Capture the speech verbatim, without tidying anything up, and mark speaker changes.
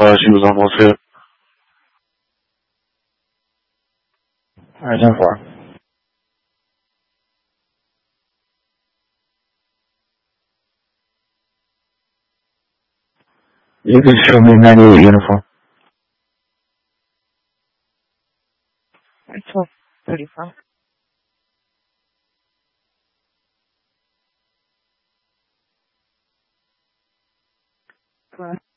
Speaker 1: Uh, she was almost hit.
Speaker 2: Alright, ten four. You can show me ninety-eight uniform.
Speaker 3: twelve thirty-four. Correct.